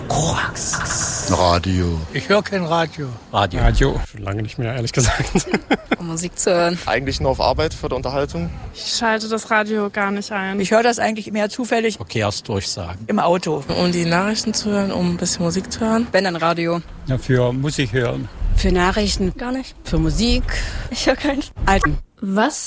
Radio. Ich höre kein Radio. Radio. Schon lange nicht mehr, ehrlich gesagt. Um Musik zu hören. Eigentlich nur auf Arbeit für die Unterhaltung. Ich schalte das Radio gar nicht ein. Ich höre das eigentlich mehr zufällig. Verkehrsdurchsagen. Im Auto. Um die Nachrichten zu hören, um ein bisschen Musik zu hören. Wenn dann Radio. Ja, für Musik hören. Für Nachrichten Gar nicht. Für Musik. Ich höre keinen. Alten. Was